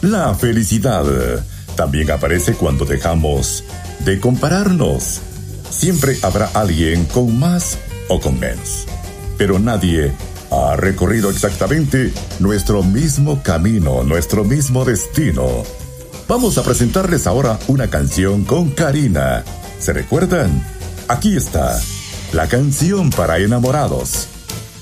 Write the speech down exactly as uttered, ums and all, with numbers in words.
La felicidad también aparece cuando dejamos de compararnos. Siempre habrá alguien con más o con menos, pero nadie ha recorrido exactamente nuestro mismo camino, nuestro mismo destino. Vamos a presentarles ahora una canción con Karina. ¿Se recuerdan? Aquí está, la canción para enamorados.